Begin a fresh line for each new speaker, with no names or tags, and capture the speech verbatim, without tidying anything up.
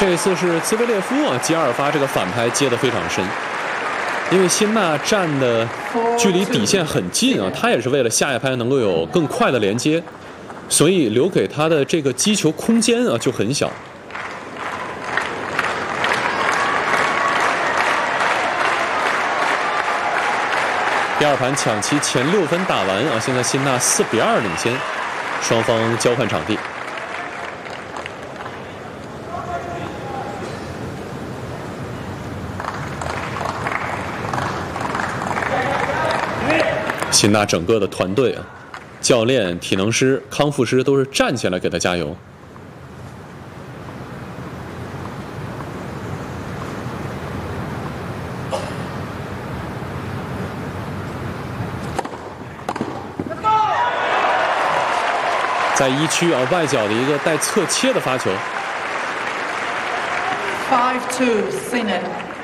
这一次是兹维列夫啊，接二发这个反拍接得非常深，因为辛纳站的距离底线很近啊，他也是为了下一拍能够有更快的连接，所以留给他的这个击球空间啊就很小。第二盘抢七前六分打完啊，现在辛纳四比二领先，双方交换场地。辛纳整个的团队啊，教练、体能师、康复师都是站起来给他加油。在一区啊外角的一个带侧切的发球。
five two Sinner。